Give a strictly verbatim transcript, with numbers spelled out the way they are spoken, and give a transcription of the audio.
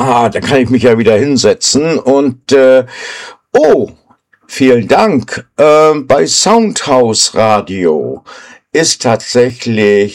Ah, da kann ich mich ja wieder hinsetzen und äh, oh, vielen Dank. Ähm, bei Soundhouse Radio ist tatsächlich